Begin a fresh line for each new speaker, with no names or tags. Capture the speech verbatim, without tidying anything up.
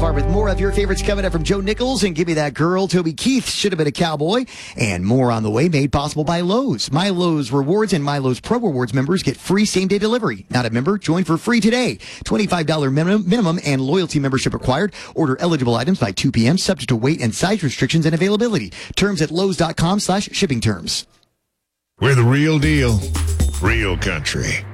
far with more of your favorites coming up from Joe Nichols and Give Me That Girl. Toby Keith should have been a cowboy, and more on the way, made possible by Lowe's. My Lowe's Rewards and My Lowe's Pro Rewards members get free same-day delivery. Not a member? Join for free today. twenty-five dollars minimum, minimum and loyalty membership required. Order eligible items by two p.m. subject to weight and size restrictions and availability. Terms at lowes.com slash shipping terms.
We're the real deal. Real country.